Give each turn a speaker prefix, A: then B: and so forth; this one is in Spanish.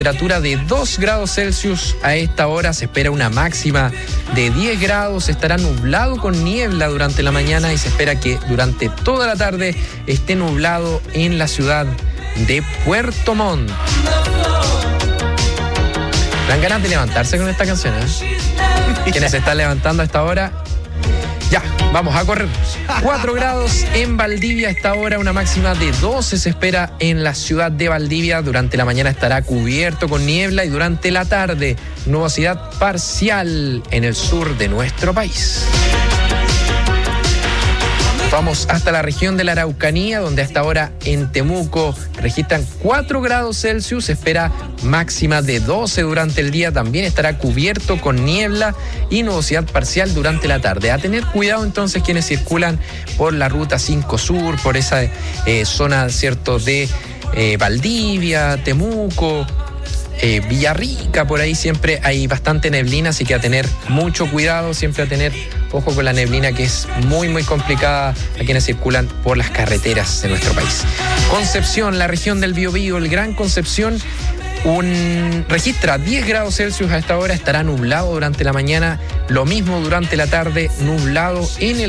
A: Temperatura de 2 grados Celsius a esta hora, se espera una máxima de 10 grados, estará nublado con niebla durante la mañana y se espera que durante toda la tarde esté nublado en la ciudad de Puerto Montt. Dan ganas de levantarse con esta canción, ¿eh? Quienes se están levantando a esta hora, ya, vamos a correr. 4 grados en Valdivia a esta hora, una máxima de 12 se espera en la ciudad de Valdivia. Durante la mañana estará cubierto con niebla y durante la tarde nubosidad parcial en el sur de nuestro país. Vamos hasta la región de la Araucanía, donde hasta ahora en Temuco registran 4 grados Celsius, se espera máxima de 12 durante el día, también estará cubierto con niebla y nubosidad parcial durante la tarde. A tener cuidado entonces quienes circulan por la ruta 5 Sur, por esa zona, ¿cierto?, de Valdivia, Temuco, Villarrica, por ahí siempre hay bastante neblina, así que a tener mucho cuidado, siempre a tener ojo con la neblina, que es muy muy complicada a quienes circulan por las carreteras de nuestro país. Concepción, la región del Biobío, el Gran Concepción, registra 10 grados Celsius a esta hora, estará nublado durante la mañana, lo mismo durante la tarde, nublado en el